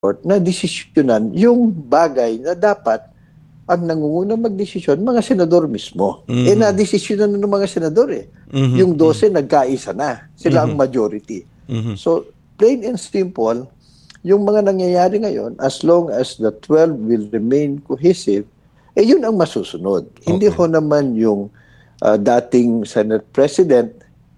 Court na desisyonan yung bagay na dapat ang nangunguna magdesisyon, mga senador mismo. Na-desisyonan ng mga senador eh. Yung 12 nagkaisa na. Sila ang majority. So, plain and simple, yung mga nangyayari ngayon, as long as the 12 will remain cohesive, yun ang masusunod. Hindi ho naman yung dating Senate President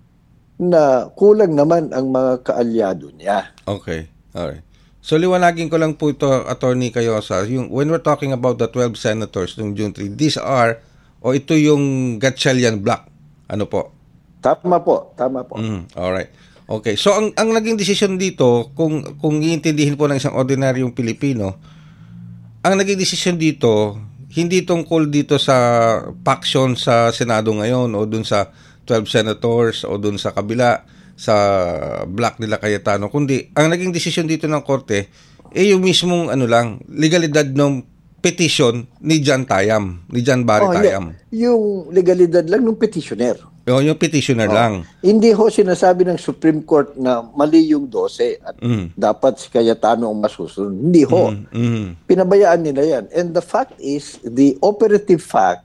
na kulang naman ang mga kaalyado niya. Okay. Alright. So, liwanagin ko lang po ito, Attorney Cayosa, when we're talking about the 12 senators noong June 3, these are, ito yung Gatchalian Block. Ano po? Tama po. Alright. Okay. So, ang naging desisyon dito, kung iintindihin po ng isang ordinaryong Pilipino, ang naging desisyon dito, hindi tungkol dito sa faction sa Senado ngayon o dun sa 12 senators o dun sa kabila sa block nila Cayetano, kundi ang naging desisyon dito ng korte yung mismong legalidad ng petition ni John Barry Tayam. Yung legalidad lang ng petitioner. Yung petitioner lang. Hindi ho sinasabi ng Supreme Court na mali yung 12 at dapat si Cayetano ang masusunod. Hindi ho. Pinabayaan nila yan. And the fact is, the operative fact,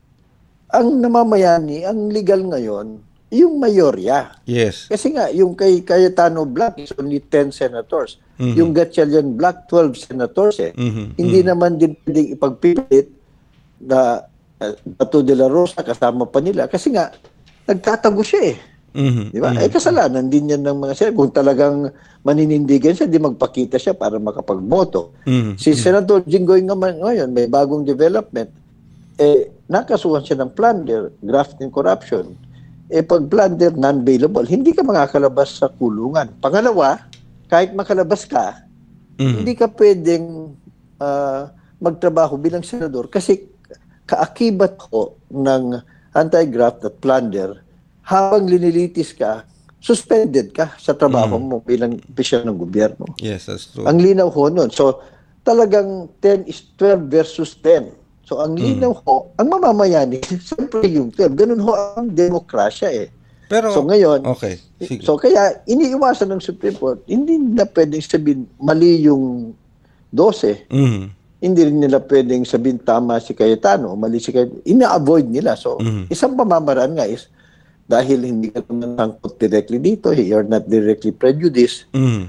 ang namamayani, ang legal ngayon, yung mayorya. Yes. Kasi nga, yung kay Cayetano Block is only 10 senators. Yung Gatchalian Block, 12 senators eh. Hindi naman din pwedeng ipagpipilit na Bato de la Rosa kasama pa nila. Kasi nga, nagtatago siya eh. Di ba? Kasalanan din yan ng mga senador. Kung talagang maninindigan siya, di magpakita siya para makapagboto. Si Senator Jinggoy ngayon, may bagong development. Nakasuhan siya ng plunder, graft and corruption. Pag plunder, non-bailable, hindi ka makakalabas sa kulungan. Pangalawa, kahit makalabas ka, hindi ka pwedeng magtrabaho bilang senador kasi kaakibat ko ng anti-graft at plunder, habang linilitis ka, suspended ka sa trabaho mo bilang opisyal ng gobyerno. Yes, that's true. Ang linaw ho nun. So, talagang 10 is 12 versus 10. So, ang linaw ho, ang mamamayani, siyempre yung 12. Ganun ho ang demokrasya eh. Pero, so, ngayon, okay. Sige. So, kaya iniiwasan ng Supreme Court, hindi na pwedeng sabihin mali yung 12. Hindi rin nila pwedeng sabihin tama si Cayetano, mali si Cayetano. Ina-avoid nila. So, isang pamamaraan nga is, dahil hindi ka naman sangkot directly dito, you're not directly prejudiced,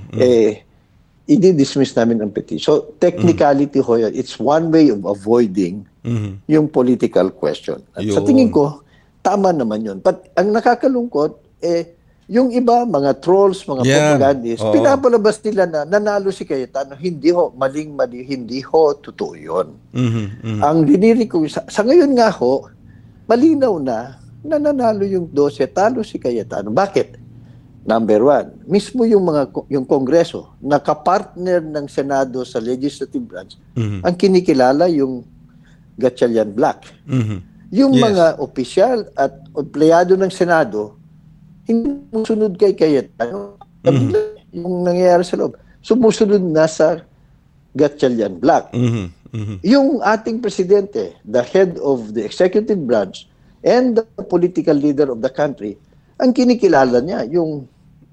i-dismiss namin ang petition. So, technicality ho yun. It's one way of avoiding yung political question. At sa tingin ko, tama naman yun. But ang nakakalungkot, yung iba, mga trolls, mga propagandists, pinapalabas nila na nanalo si Cayetano. Hindi ho, maling-mali, hindi ho, totoo yun. Ang diniri ko, sa ngayon nga ho, malinaw na nanalo yung 12, talo si Cayetano. Bakit? Number one, mismo yung Kongreso, nakapartner ng Senado sa legislative branch, ang kinikilala yung Gatchalian Block. Yung mga opisyal at empleyado ng Senado, hindi sumusunod kay Cayetano. Yung nangyayari sa loob, sumusunod na sa Gatchalian Block. Yung ating presidente, the head of the executive branch, and the political leader of the country, ang kinikilala niya, yung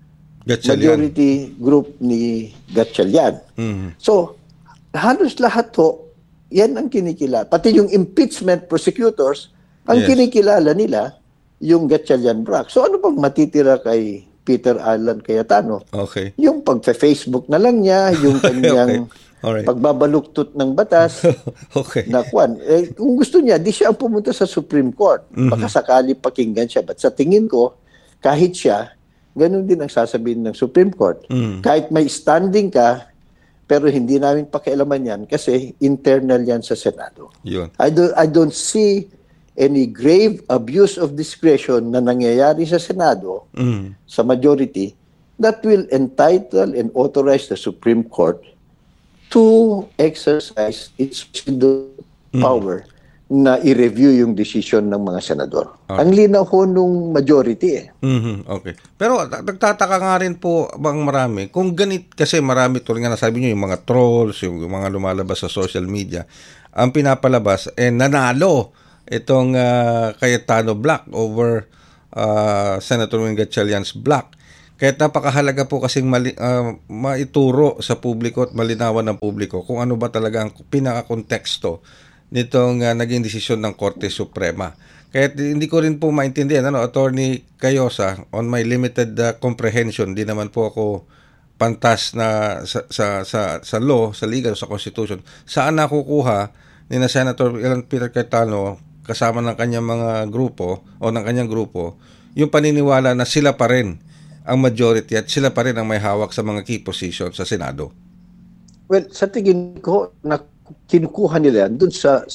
majority group ni Gatchalian. So, halos lahat ho, yan ang kinikilala. Pati yung impeachment prosecutors, ang kinikilala nila, yung Gatchalian Block. So, ano pang matitira kay Peter Alan Cayetano? Okay. Yung pagpe-Facebook na lang niya, yung kanyang pagbabaluktot ng batas, na kwan. Kung gusto niya, di siya ang pumunta sa Supreme Court. Baka sakali pakinggan siya. But sa tingin ko, kahit siya, ganun din ang sasabihin ng Supreme Court. Kahit may standing ka, pero hindi namin pakialaman yan kasi internal yan sa Senado. Yun. I don't see any grave abuse of discretion na nangyayari sa Senado, sa majority, that will entitle and authorize the Supreme Court to exercise its power na i-review yung decision ng mga senador. Ang linaw ho nung majority eh. Okay. Pero nagtataka nga rin po bang marami, kung ganit, kasi marami to rin nga nasabi nyo, yung mga trolls, yung mga lumalabas sa social media, ang pinapalabas, nanalo itong Cayetano Block over Senator Wing Gatchalian's Block. Kahit napakahalaga po kasing maituro sa publiko at malinawan ng publiko kung ano ba talaga ang pinaka-konteksto nitong naging desisyon ng Korte Suprema. Kaya hindi ko rin po maintindihan, Attorney Cayosa, on my limited comprehension, di naman po ako pantas na sa law, sa legal, sa constitution. Saan nakukuha ni na Senator Peter Cayetano kasama ng kanyang mga grupo o ng kanyang grupo yung paniniwala na sila pa rin ang majority at sila pa rin ang may hawak sa mga key positions sa Senado? Well, sa tingin ko, kinukuha nila yan dun sa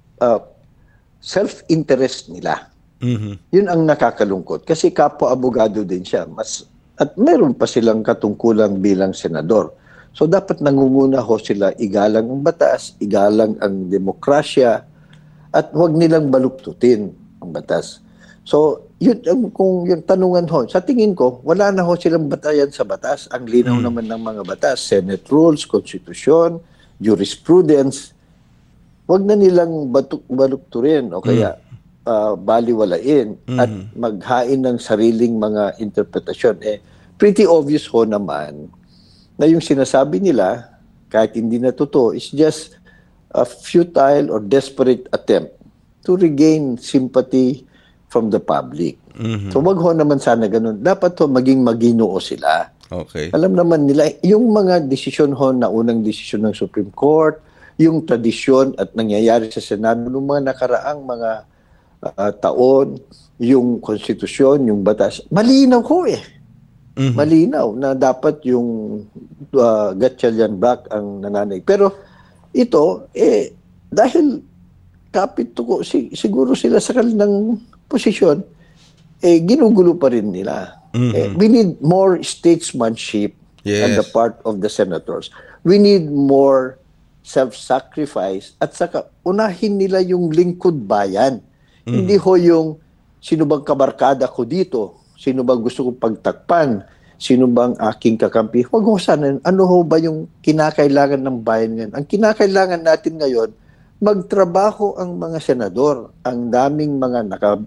self-interest nila. Mm-hmm. Yun ang nakakalungkot. Kasi kapwa-abogado din siya. At meron pa silang katungkulan bilang senador. So dapat nangunguna ho sila igalang ang batas, igalang ang demokrasya, at huwag nilang baluktutin ang batas. So, kung yung tanungan ho, sa tingin ko, wala na ho silang batayan sa batas. Ang linaw naman ng mga batas, Senate rules, konstitusyon, jurisprudence. Huwag na nilang balukturin o kaya baliwalain at maghain ng sariling mga interpretasyon. Pretty obvious ho naman na yung sinasabi nila, kahit hindi na totoo, is just a futile or desperate attempt to regain sympathy from the public. Mm-hmm. So wag ho naman sana ganun. Dapat ho maging maginoo sila. Okay. Alam naman nila, yung mga desisyon ho na unang desisyon ng Supreme Court, yung tradisyon at nangyayari sa Senado noong mga nakaraang mga taon, yung konstitusyon, yung batas, malinaw ho Mm-hmm. Malinaw na dapat yung Gatchalian Black ang nananay. Pero ito, dahil kapit ko, siguro sila sa kanilang posisyon, ginugulo pa rin nila. Mm-hmm. We need more statesmanship on the part of the senators. We need more self-sacrifice at saka unahin nila yung lingkod bayan. Hindi ho yung sino bang kabarkada ko dito, sino bang gusto kong pagtakpan, sino bang aking kakampi. Huwag ho sana, ano ho ba yung kinakailangan ng bayan ngayon? Ang kinakailangan natin ngayon, magtrabaho ang mga senador. Ang daming mga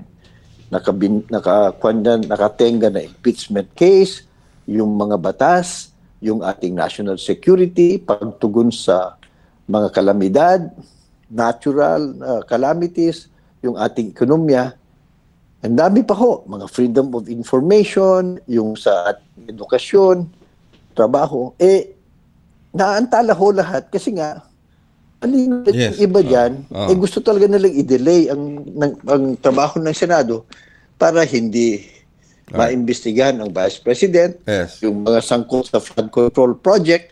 nakatenga na impeachment case, yung mga batas, yung ating national security, pagtugon sa mga kalamidad, natural calamities, yung ating ekonomiya. Ang dami pa ho, mga freedom of information, yung sa edukasyon, trabaho, naantala ho lahat kasi nga, yung iba dyan, gusto talaga nilang i-delay ang trabaho ng Senado para hindi maimbestigahan ang Vice President, yung mga sangkot sa flood control project,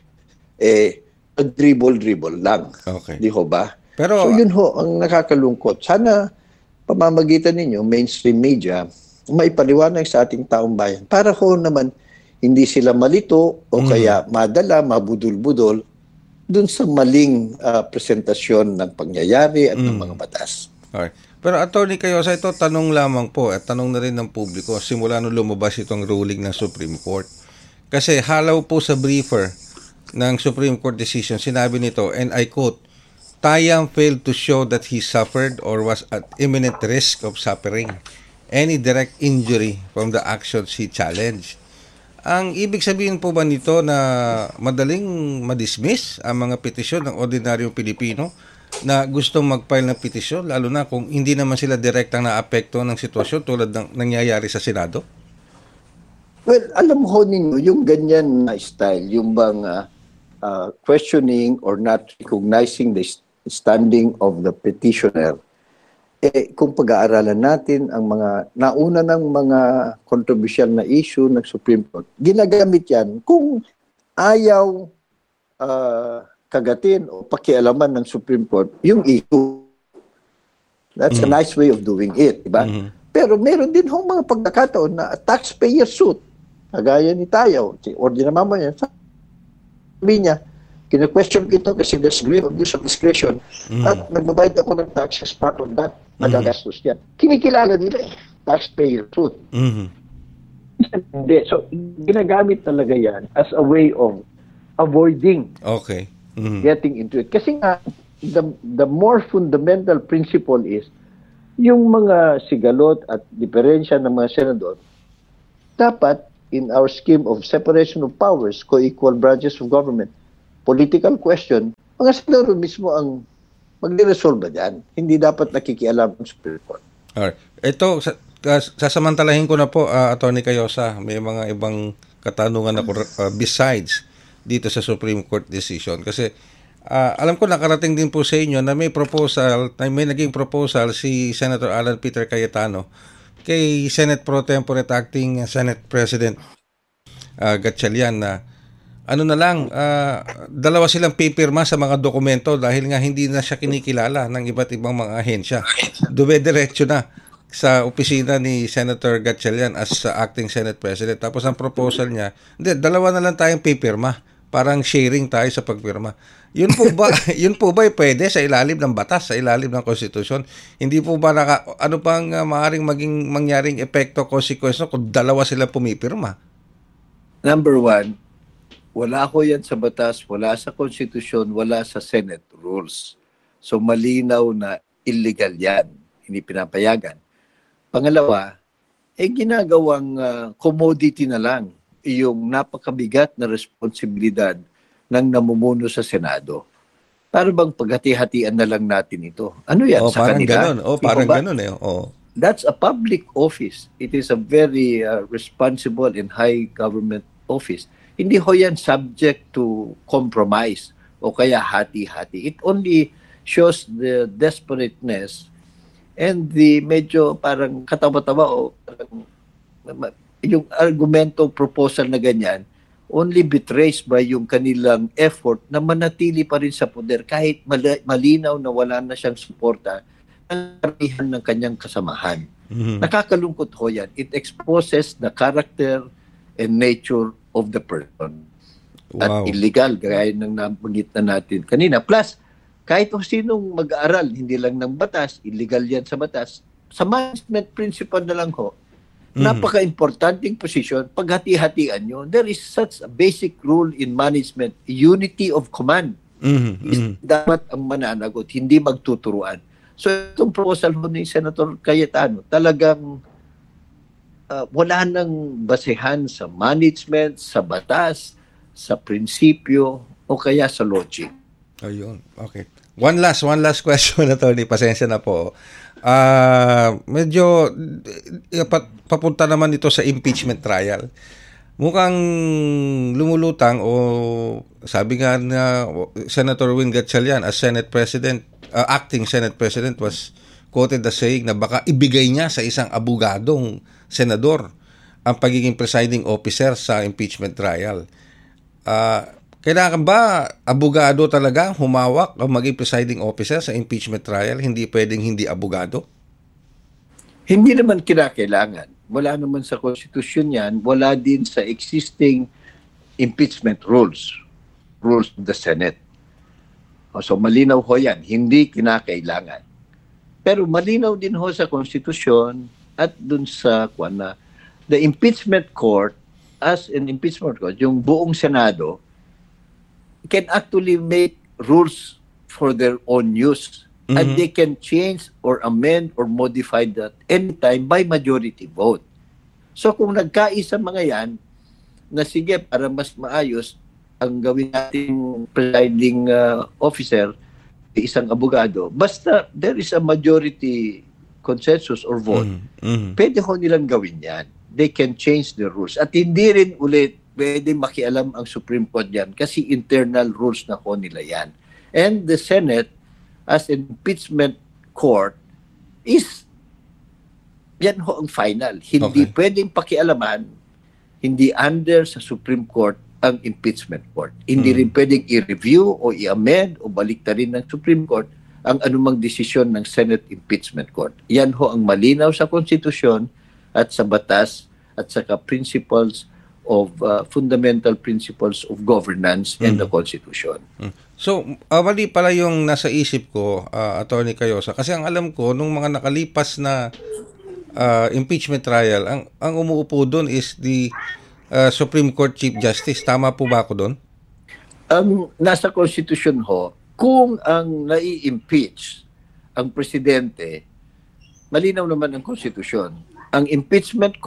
dribble lang. Okay. Di ho ba? Pero, so yun ho, ang nakakalungkot. Sana pamamagitan ninyo, mainstream media, may paliwanag sa ating taong bayan. Para ho naman, hindi sila malito o kaya madala, mabudol-budol dun sa maling presentasyon ng pangyayari at ng mga batas. Okay. Pero Attorney Cayosa, ito tanong lamang po at tanong na rin ng publiko simula nung lumabas itong ruling ng Supreme Court. Kasi halaw po sa briefer ng Supreme Court decision, sinabi nito, and I quote, Tayang failed to show that he suffered or was at imminent risk of suffering any direct injury from the actions he challenged. Ang ibig sabihin po ba nito na madaling madismiss ang mga petisyon ng ordinaryong Pilipino na gustong mag-file ng petisyon, lalo na kung hindi naman sila direktang naapekto ng sitwasyon tulad ng nangyayari sa Senado? Well, alam ho ninyo, yung ganyan na style, yung bang questioning or not recognizing the standing of the petitioner, kung pag-aaralan natin ang mga nauna ng mga controversial na issue ng Supreme Court, ginagamit yan kung ayaw kagatin o pakialaman ng Supreme Court yung issue. That's a nice way of doing it, diba? Pero meron din hong mga pagkakataon na taxpayer suit, kagaya ni Tayaw, or di naman mo yan, sabi niya, kina-question ito kasi there's grave abuse of discretion at nagbabayad ako ng tax as part of that, nagagastos yan. Kinikilala nila taxpayer truth. Hindi. So, ginagamit talaga yan as a way of avoiding getting into it. Kasi nga, the more fundamental principle is yung mga sigalot at diferensya ng mga senador, dapat in our scheme of separation of powers, co-equal branches of government, political question, mga senador mismo ang magre-resolve dyan. Hindi dapat nakikialam ang Supreme Court. Alright. Ito, sasamantalahin ko na po, Atty. Cayosa, may mga ibang katanungan ako besides dito sa Supreme Court decision. Kasi alam ko nakarating din po sa inyo na may naging proposal si Senator Alan Peter Cayetano kay Senate Pro Tempore at Acting Senate President Gatchalian na dalawa silang pipirma sa mga dokumento dahil nga hindi na siya kinikilala ng iba't ibang mga ahensya. Dume-diretso na sa opisina ni Senator Gatchalian as Acting Senate President. Tapos ang proposal niya, dalawa na lang tayong pipirma. Parang sharing tayo sa pagpirma. Yun po ba pwede sa ilalim ng batas, sa ilalim ng konstitusyon? Hindi po ba ano pang maaaring mangyaring epekto, consequence kung dalawa sila pumipirma? Number one, wala ko yan sa batas, wala sa konstitusyon, wala sa Senate rules. So malinaw na illegal yan, hindi pinapayagan. Pangalawa, ginagawang commodity na lang yung napakabigat na responsibilidad ng namumuno sa Senado. Para bang paghati-hatian na lang natin ito? Ano yan sa kanila? Parang ganun eh. That's a public office. It is a very responsible and high government office. Hindi ho yan subject to compromise o kaya hati-hati. It only shows the desperateness and the medyo parang katawa-tawa o parang yung argumento, proposal na ganyan only betrays by yung kanilang effort na manatili pa rin sa poder kahit malinaw na wala na siyang suporta ng karamihan ng kanyang kasamahan. Mm-hmm. Nakakalungkot ho yan. It exposes the character and nature of the person. Wow. At illegal, gaya ng nabanggit na natin kanina. Plus, kahit kung sinong mag-aaral, hindi lang ng batas, illegal yan sa batas, sa management principle na lang ho, napaka-importanting position, paghati-hatian nyo, there is such a basic rule in management, unity of command. Dapat ang mananagot, hindi magtuturuan. So, itong proposal ho ni Senator Cayetano, talagang wala nang basehan sa management, sa batas, sa prinsipyo, o kaya sa logic. Ayun, okay. One last question, Atty. Pasensya na po. Medyo papunta naman ito sa impeachment trial. Mukhang lumulutang o sabi nga na Senator Win Gatchalian as Senate President, Acting Senate President was quoted as saying na baka ibigay niya sa isang abogadong senador ang pagiging presiding officer sa impeachment trial. Kailangan ba abogado talaga humawak o maging presiding officer sa impeachment trial? Hindi pwedeng hindi abogado? Hindi naman kinakailangan. Wala naman sa konstitusyon yan. Wala din sa existing impeachment rules of the Senate. So malinaw ho yan. Hindi kinakailangan. Pero malinaw din ho sa konstitusyon at dun sa the impeachment court, as an impeachment court, yung buong Senado, can actually make rules for their own use. And they can change or amend or modify that anytime by majority vote. So kung nagkaisa mga yan, na sige, para mas maayos, ang gawin nating presiding officer, isang abogado, basta there is a majority consensus or vote, pwede ho nilang gawin yan. They can change the rules. At hindi rin ulit pwede makialam ang Supreme Court yan kasi internal rules na ho nila yan. And the Senate, as an impeachment court, is yan ho ang final. Hindi pwedeng pakialaman, hindi under sa Supreme Court ang impeachment court. Hindi rin pwedeng i-review o i-amend o baliktarin ng Supreme Court ang anumang desisyon ng Senate impeachment court. Yan ho ang malinaw sa konstitusyon at sa batas at sa principles of fundamental principles of governance and the Constitution. So, mali pala yung nasa isip ko, Atty. Cayosa, kasi ang alam ko, nung mga nakalipas na impeachment trial, ang umuupo doon is the Supreme Court Chief Justice. Tama po ba ako doon? Ang nasa Constitution ho, kung ang nai-impeach ang presidente, malinaw naman ang Constitution. Ang impeachment court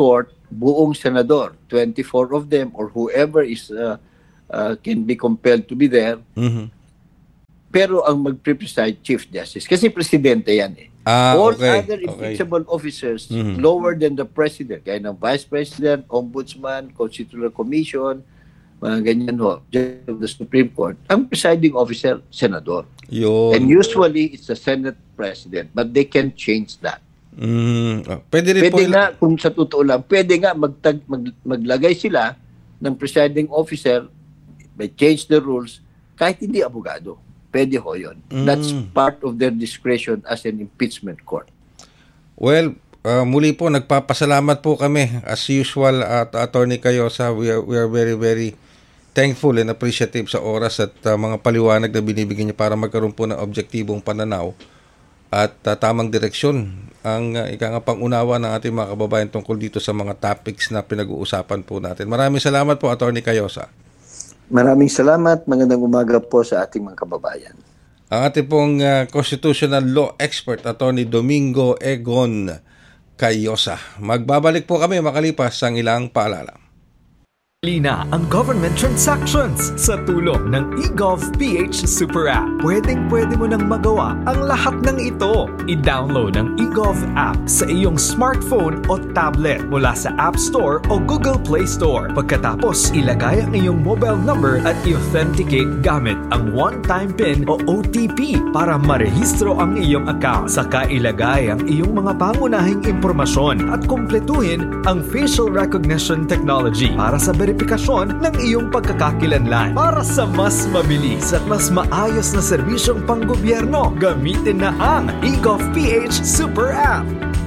buong senador, 24 of them or whoever is can be compelled to be there. Pero ang mag-preside Chief Justice kasi presidente yan eh. All other impeachable officers lower than the president, kaya ng Vice President, Ombudsman, Constitutional Commission, mga ganyan ho, Judge of the Supreme Court, ang presiding officer, Senador. Yun. And usually, it's the Senate President, but they can change that. Pwede rin pwede nga, kung sa totoo lang, pwede nga maglagay sila ng presiding officer, may change the rules, kahit hindi abogado. Pwede ho yun. That's part of their discretion as an impeachment court. Well, muli po, nagpapasalamat po kami. As usual, at Attorney Cayosa, we are very, very thankful and appreciative sa oras at mga paliwanag na binibigyan niyo para magkaroon po ng objektibong pananaw at tamang direksyon ang pangunawa ng ating mga kababayan tungkol dito sa mga topics na pinag-uusapan po natin. Maraming salamat po, Attorney Cayosa. Maraming salamat. Magandang umaga po sa ating mga kababayan. Ang ating pong constitutional law expert, Attorney Domingo Egon Cayosa. Magbabalik po kami makalipas ang ilang paalala. Lina ang government transactions sa tulong ng eGovPH Super App. Pwedeng-pwede mo nang magawa ang lahat ng ito. I-download ang eGov app sa iyong smartphone o tablet mula sa App Store o Google Play Store. Pagkatapos, ilagay ang iyong mobile number at i-authenticate gamit ang one-time PIN o OTP para marehistro ang iyong account. Saka ilagay ang iyong mga pangunahing impormasyon at kumpletuhin ang facial recognition technology para sa verifikasyon ng iyong pagkakakilanlan. Para sa mas mabilis at mas maayos na serbisyong panggobyerno, gamitin na ang eGovPH Super App.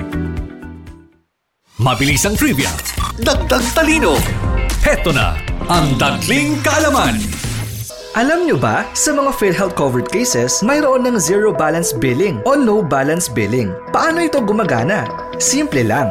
Mabilis ang trivia, dagdag talino. Heto na ang Dagling Kaalaman. Alam nyo ba, sa mga PhilHealth covered cases, mayroon ng zero balance billing o no balance billing. Paano ito gumagana? Simple lang.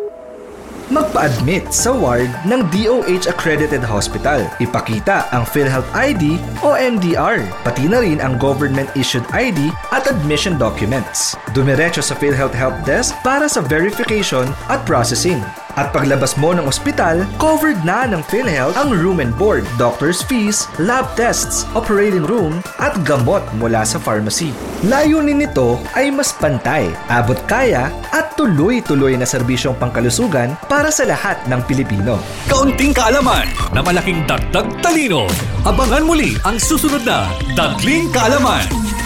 Magpa-admit sa ward ng DOH-accredited hospital. Ipakita ang PhilHealth ID o MDR, pati na rin ang government-issued ID at admission documents. Dumiretso sa PhilHealth Help Desk para sa verification at processing. At paglabas mo ng ospital, covered na ng PhilHealth ang room and board, doctor's fees, lab tests, operating room, at gamot mula sa pharmacy. Layunin nito ay mas pantay, abot kaya, at tuloy-tuloy na serbisyong pangkalusugan para sa lahat ng Pilipino. Kaunting kaalaman na malaking dagdag talino. Abangan muli ang susunod na Dagling Kaalaman.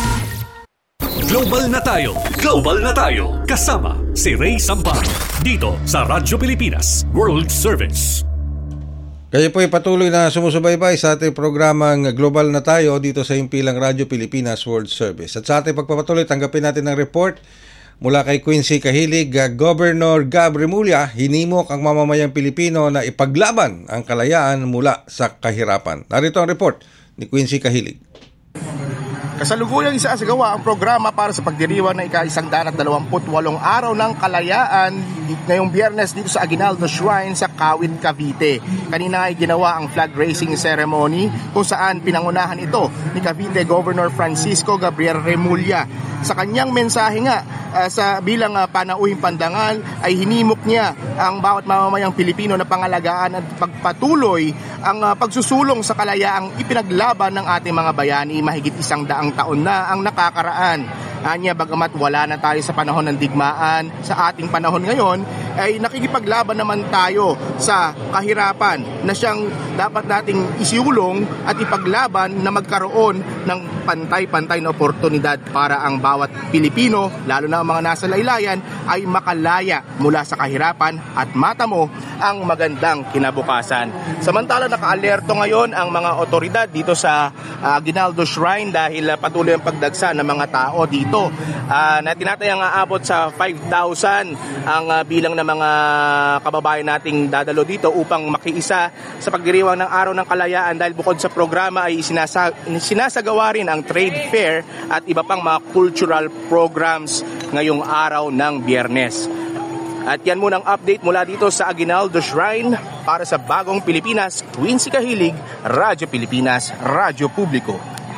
Global na tayo. Global na tayo. Kasama si Ray Sampar. Dito sa Radyo Pilipinas World Service. Kayo po ay patuloy na sumusubaybay sa ating programang Global na tayo dito sa himpilang Radyo Pilipinas World Service. At sa ating pagpapatuloy, tanggapin natin ang report mula kay Quincy Cahilig. Governor Gab Remulla hinimok ang mamamayang Pilipino na ipaglaban ang kalayaan mula sa kahirapan. Narito ang report ni Quincy Cahilig. Kasalukuyang isasagawa ang programa para sa pagdiriwang ng ika-128 araw ng kalayaan ngayong Biyernes dito sa Aguinaldo Shrine sa Kawit, Cavite. Kanina ay ginawa ang flag raising ceremony kung saan pinangunahan ito ni Cavite Governor Francisco Gabriel Remulla. Sa kanyang mensahe nga sa bilang panauhing pandangal ay hinimok niya ang bawat mamamayang Pilipino na pangalagaan at pagpatuloy ang pagsusulong sa kalayaang ipinaglaban ng ating mga bayani mahigit 100 taon na ang nakakaraan. Anya, bagamat wala na tayo sa panahon ng digmaan, sa ating panahon ngayon ay nakikipaglaban naman tayo sa kahirapan na siyang dapat nating isiulong at ipaglaban na magkaroon ng pantay-pantay na oportunidad para ang bawat Pilipino, lalo na ang mga nasa laylayan, ay makalaya mula sa kahirapan at matamo ang magandang kinabukasan. Samantala, naka-alerto ngayon ang mga otoridad dito sa Aguinaldo Shrine dahil patuloy ang pagdagsa ng mga tao dito. Na tinatayang aabot sa 5,000 ang bilang ng mga kababayan nating dadalo dito upang makiisa sa pagdiriwang ng Araw ng Kalayaan dahil bukod sa programa ay sinasagawa rin ang trade fair at iba pang mga cultural programs ngayong araw ng Biyernes. At yan muna ang update mula dito sa Aguinaldo Shrine para sa Bagong Pilipinas, Quincy Cahilig, Radyo Pilipinas, Radyo Publiko.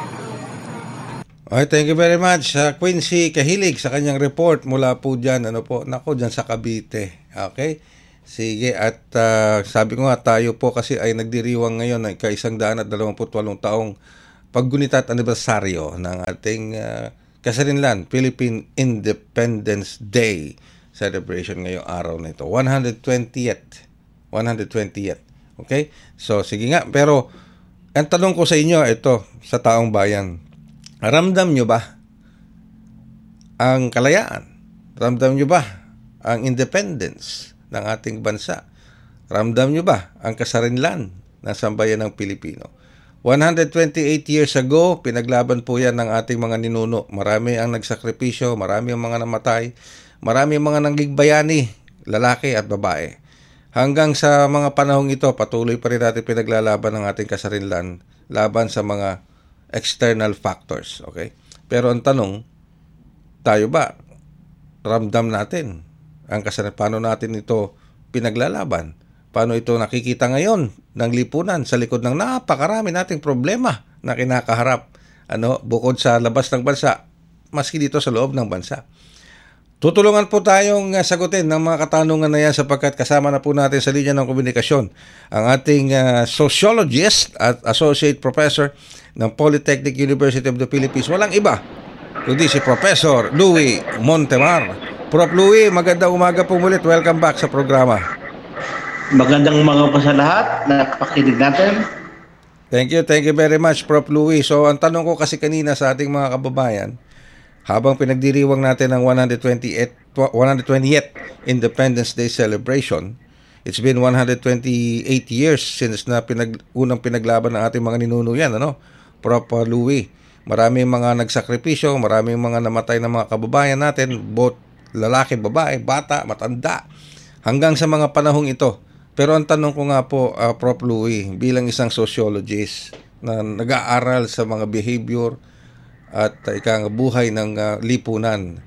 Okay, thank you very much, Quincy Cahilig, sa kanyang report mula po dyan, dyan sa Cavite. Okay? Sige, at sabi ko nga, tayo po kasi ay nagdiriwang ngayon ng ika-128 taong paggunita at anibersaryo ng ating kasarinlan, Philippine Independence Day celebration ngayong araw na ito. 120th. Okay? So, sige nga. Pero, ang tanong ko sa inyo, ito, sa taong bayan, ramdam nyo ba ang kalayaan? Ramdam nyo ba ang independence ng ating bansa? Ramdam nyo ba ang kasarinlan ng sambayan ng Pilipino? 128 years ago, pinaglaban po yan ng ating mga ninuno. Marami ang nagsakripisyo, marami ang mga namatay, marami ang mga nanggigbayani, lalaki at babae. Hanggang sa mga panahong ito, patuloy pa rin natin pinaglalaban ng ating kasarinlan laban sa mga external factors. Okay? Pero ang tanong, tayo ba, ramdam natin ang kasarinlan? Paano natin ito pinaglalaban? Paano ito nakikita ngayon ng lipunan sa likod ng napakarami nating problema na kinakaharap bukod sa labas ng bansa, maski dito sa loob ng bansa. Tutulungan po tayong sagutin ng mga katanungan na yan sapagkat kasama na po natin sa linya ng komunikasyon ang ating sociologist at associate professor ng Polytechnic University of the Philippines. Walang iba kundi si Professor Louie Montemar. Prof. Louie, magandang umaga po ulit. Welcome back sa programa. Magandang umaga po sa lahat na pakinig natin. Thank you very much, Prof. Louie. So, ang tanong ko kasi kanina sa ating mga kababayan, habang pinagdiriwang natin ang 120th Independence Day celebration, it's been 128 years since na unang pinaglaban ng ating mga ninuno yan, Prof. Louie. Maraming mga nagsakripisyo, maraming mga namatay na mga kababayan natin, both lalaki, babae, bata, matanda, hanggang sa mga panahong ito. Pero ang tanong ko nga po, Prof. Louie, bilang isang sociologist na nag-aaral sa mga behavior at buhay ng lipunan,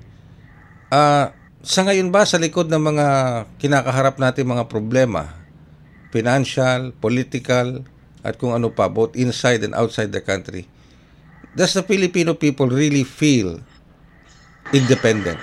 sa ngayon ba sa likod ng mga kinakaharap natin mga problema, financial, political, at kung ano pa, both inside and outside the country, does the Filipino people really feel independent?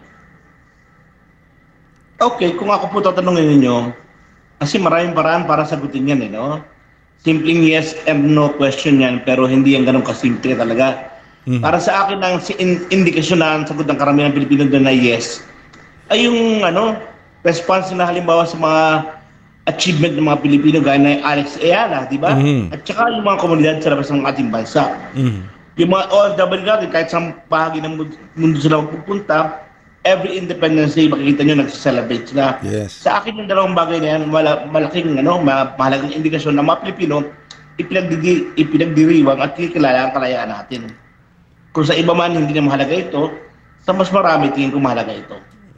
Okay, kung ako po tatanungin ninyo, kasi maraming paraan para sagutin yan, Simpleng yes and no question yan, pero hindi yan ganun kasimple talaga. Para sa akin, ang indikasyon na ang sagot ng karamihan ng Pilipino doon na yes, ay yung response na halimbawa sa mga achievement ng mga Pilipino gaya na Alex Ayala, di ba? At saka yung mga komunidad sa labas ng ating bansa. Yung mga OFW natin, kahit sa bahagi ng mundo sila magpupunta, every Independence Day, makikita nyo, nagsiselebrate sila. Yes. Sa akin yung dalawang bagay na yan, malaking, mahalagang indikasyon na mga Pilipino, ipinagdiriwang at kikilala ang kalayaan natin. Kung sa iba man hindi na mahalaga ito, sa mas marami tingin ko mahalaga ito.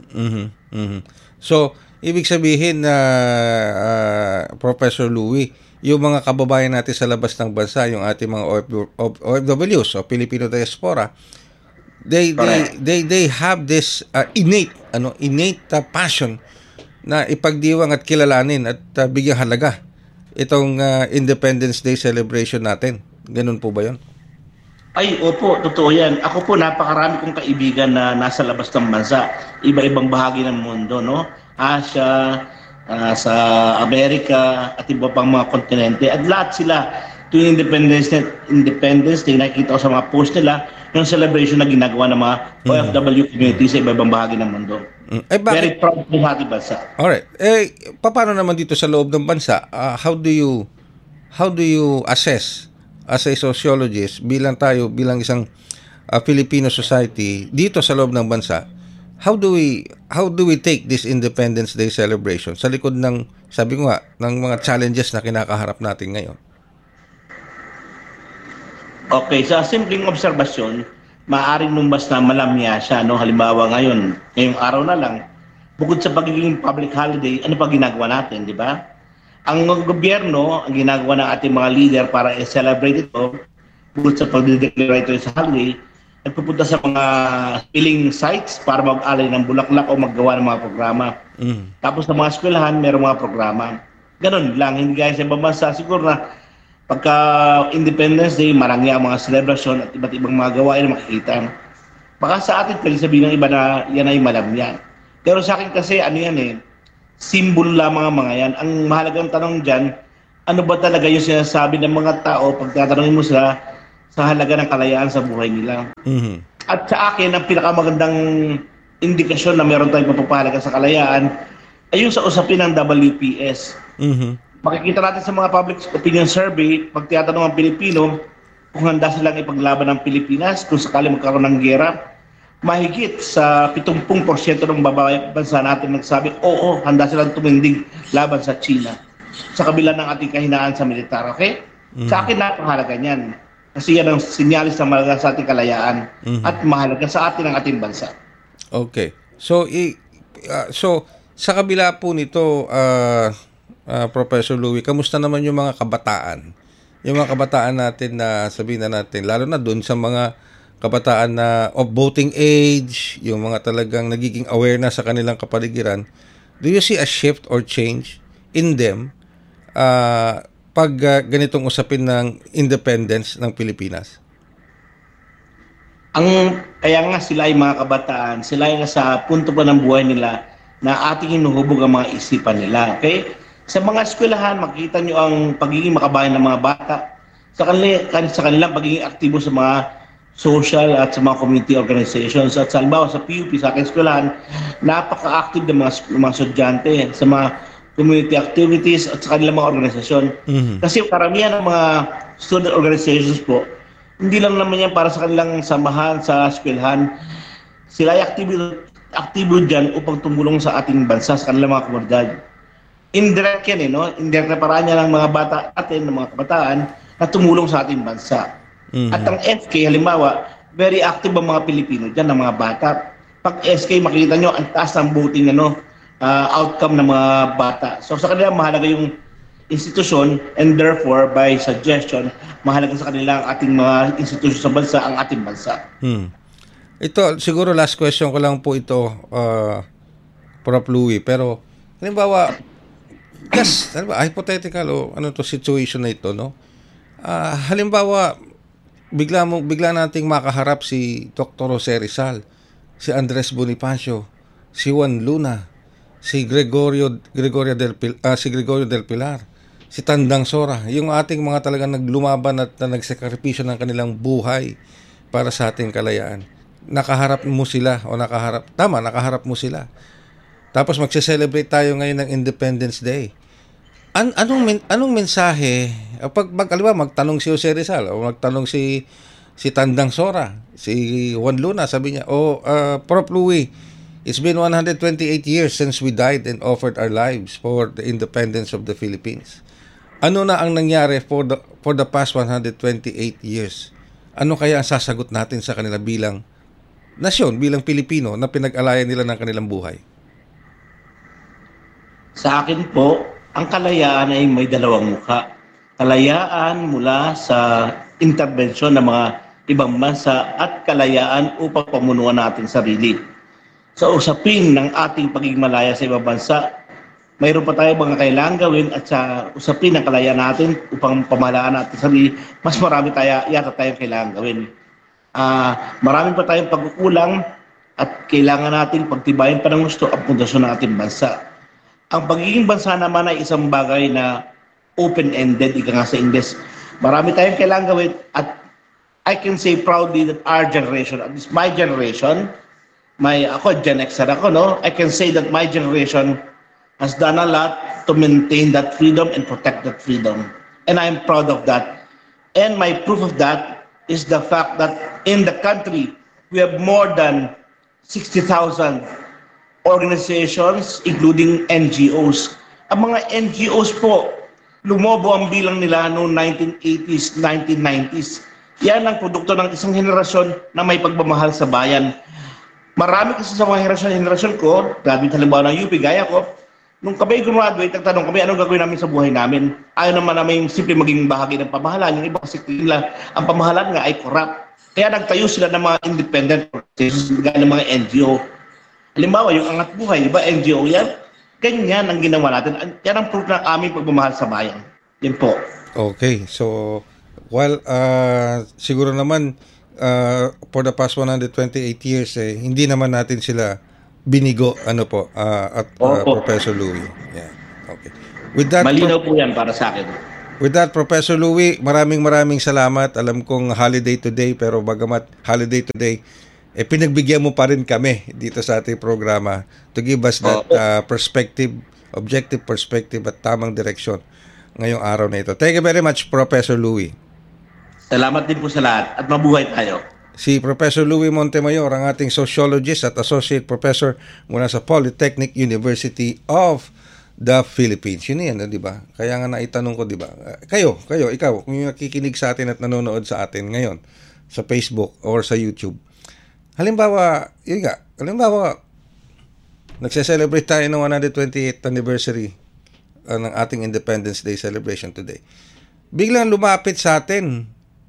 So, ibig sabihin na Professor Louie, yung mga kababayan natin sa labas ng bansa, yung ating mga OFWs o Filipino diaspora, they have this innate passion na ipagdiwang at kilalanin at bigyang halaga itong Independence Day celebration natin. Ganun po ba 'yon? Ay, opo, totoo yan. Ako po, napakarami kong kaibigan na nasa labas ng bansa, iba-ibang bahagi ng mundo, Asia, sa Amerika, at iba pang mga kontinente. At lahat sila, tuwing Independence Day, nakikita ko sa mga post nila, yung celebration na ginagawa ng mga OFW community sa iba-ibang bahagi ng mundo. Very proud ng ating bansa. Alright. Paano naman dito sa loob ng bansa? How do you assess as a sociologist bilang isang Filipino society dito sa loob ng bansa? How do we take this Independence Day celebration sa likod ng, sabi ko nga, ng mga challenges na kinakaharap natin ngayon? Okay, sa simpleng obserbasyon, maaaring lumbas na malamya siya, Halimbawa ngayong araw na lang, bukod sa pagiging public holiday, ano pa ginagawa natin, di ba? Ang gobyerno, ang ginagawa ng ating mga leader para i-celebrate ito, bukod sa pag-declare ito sa holiday, nagpupunta sa mga spilling sites para mag-alay ng bulaklak o maggawa ng mga programa. Tapos sa mga eskwelahan, mayroong mga programa. Ganon lang, hindi gaya sa ibang bansa. Siguro na pagka Independence Day, marami ang mga celebration at iba't ibang mga gawain na makikita. Baka sa atin, pwede sabihin ng iba na yan ay malamya. Pero sa akin kasi, simbolo lamang ang mga yan. Ang mahalagang tanong dyan, ano ba talaga yung sinasabi ng mga tao pag tatanungin mo sila sa halaga ng kalayaan sa buhay nila? At sa akin, ang pinakamagandang indikasyon na meron tayong mapapahalaga sa kalayaan ay yung sa usapin ng WPS. Makikita natin sa mga public opinion survey, pag tinatanong ang Pilipino kung handa silang ipaglaban ng Pilipinas kung sakali magkaroon ng giyera, mahigit sa 70% ng bansa natin nagsabi, oo, handa silang tumindig laban sa China. Sa kabila ng ating kahinaan sa militar, okay? Sa akin, napakahalaga niyan. Kasi yan ang sinyalis na mahalaga sa ating kalayaan at mahalaga sa atin ang ating bansa. Okay. So, sa kabila po nito, Professor Louie, kamusta naman yung mga kabataan? Yung mga kabataan natin na sabihin na natin, lalo na doon sa mga kabataan na of voting age, yung mga talagang nagiging aware na sa kanilang kapaligiran, do you see a shift or change in them pag ganitong usapin ng independence ng Pilipinas? Kaya nga sila ay mga kabataan, sila ay sa punto pa ng buhay nila na ating hinuhubog ang mga isipan nila. Okay? Sa mga eskwelahan, makikita nyo ang pagiging makabayan ng mga bata, sa kanilang pagiging aktibo sa mga social at sa mga community organizations. At sa halimbawa sa PUP, sa aking eskwelahan, napaka-active ng mga estudyante sa mga community activities at sa kanilang mga organisasyon. Kasi karamihan ng mga student organizations po, hindi lang naman yan para sa kanilang samahan sa eskwelahan. Sila ay aktibo dyan upang tumulong sa ating bansa, sa kanilang mga komunidad. Indirect yan, no? Indirect na paraan niya ng mga bata atin, ng mga kabataan, na tumulong sa ating bansa. At ang SK, halimbawa, very active ang mga Pilipino dyan, ng mga bata. Pag SK, makikita nyo, ang taas ng voting outcome ng mga bata. So sa kanila, mahalaga yung institusyon and therefore, by suggestion, mahalaga sa kanila ang ating mga institusyon sa bansa, ang ating bansa. Ito, siguro last question ko lang po ito, Prof. Louie, pero halimbawa, hypothetical o ano to situation na ito, no? Halimbawa, bigla nating makaharap si Dr. Jose Rizal, si Andres Bonifacio, si Juan Luna, si Gregorio del Pilar, si Tandang Sora, yung ating mga talagang naglumaban at nagsakripisyo ng kanilang buhay para sa ating kalayaan. Nakaharap mo sila nakaharap mo sila. Tapos magse-celebrate tayo ngayon ng Independence Day. Anong mensahe pag magtanong si Jose Rizal o magtanong si Tandang Sora, si Juan Luna, sabi niya, Prof. Louie, it's been 128 years since we died and offered our lives for the independence of the Philippines. Ano na ang nangyari for the past 128 years? Ano kaya ang sasagot natin sa kanila bilang nasyon, bilang Pilipino na pinag-alayan nila ng kanilang buhay? Sa akin po, ang kalayaan ay may dalawang mukha. Kalayaan mula sa interbensyon ng mga ibang bansa at kalayaan upang pamunuan natin sarili. Sa usapin ng ating pagiging malaya sa ibang bansa, mayroon pa tayo mga kailangan gawin at sa usapin ng kalayaan natin upang pamahalaan natin sarili, mas marami yata tayong kailangan gawin. Marami pa tayong pagkukulang at kailangan natin pagtibayin pa ng gusto ang pundasyon ng ating bansa. Ang pagiging bansa naman ay isang bagay na open-ended, ika nga sa Ingles. Marami tayong kailangan gawin at I can say proudly that our generation, at least my generation, ako Gen Xer ako, no? I can say that my generation has done a lot to maintain that freedom and protect that freedom. And I'm proud of that. And my proof of that is the fact that in the country, we have more than 60,000 organizations, including NGOs. Ang mga NGOs po, lumobo ang bilang nila noong 1980s, 1990s. Yan ang produkto ng isang henerasyon na may pagmamahal sa bayan. Marami kasi sa mga henerasyon ko, grabe halimbawa ng UP, gaya ko, nung kami graduate, nagtanong kami, anong gagawin namin sa buhay namin? Ayaw naman namin simple maging bahagi ng pamahalaan. Yung iba kasi nila, ang pamahalaan nga ay corrupt. Kaya nagtayo sila ng mga independent organizations, ng mga NGO. Halimbawa, yung Angat Buhay, di ba, NGO yan? Ganyan ang ginawa natin. Yan ang proof ng aming pagmamahal sa bayan. Yan po. Okay, so, siguro naman, for the past 128 years, hindi naman natin sila binigo at Professor Louie. Yeah. Okay. With that, malinaw po yan para sa akin. With that, Professor Louie, maraming salamat. Alam kong holiday today, pero bagamat holiday today, pinagbigyan mo pa rin kami dito sa ating programa to give us that perspective, objective perspective at tamang direksyon ngayong araw na ito. Thank you very much, Professor Louie. Salamat din po sa lahat at mabuhay tayo. Si Professor Louie Montemayor, ang ating sociologist at associate professor mula sa Polytechnic University of the Philippines. Yun yan, di ba? Kaya nga naitanong ko, di ba? Ikaw, kung yung nakikinig sa atin at nanonood sa atin ngayon sa Facebook or sa YouTube, halimbawa, nagse-celebrate tayo ng 128th anniversary ng ating Independence Day celebration today. Biglang lumapit sa atin.